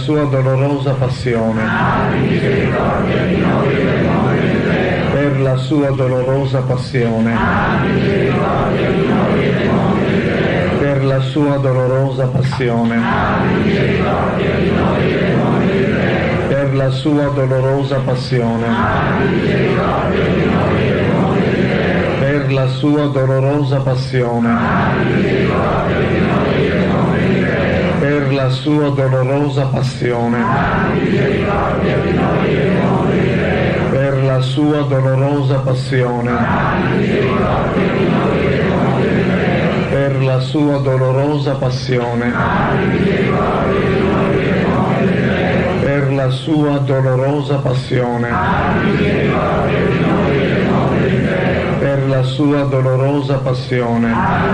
sua dolorosa passione, per la sua dolorosa passione, per la sua dolorosa passione, per la sua dolorosa passione, per la sua dolorosa passione, per la sua dolorosa passione, per la sua dolorosa passione, per la sua dolorosa passione, per la sua dolorosa passione, per la sua dolorosa passione,